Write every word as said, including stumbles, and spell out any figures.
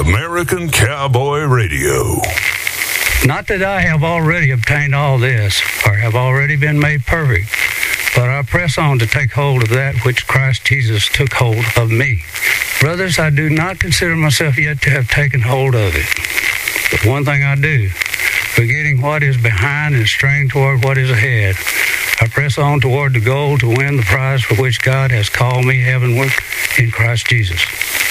American Cowboy Radio. Not that I have already obtained all this, or have already been made perfect, but I press on to take hold of that which Christ Jesus took hold of me. Brothers, I do not consider myself yet to have taken hold of it. But one thing I do, forgetting what is behind and straining toward what is ahead, I press on toward the goal to win the prize for which God has called me heavenward in Christ Jesus.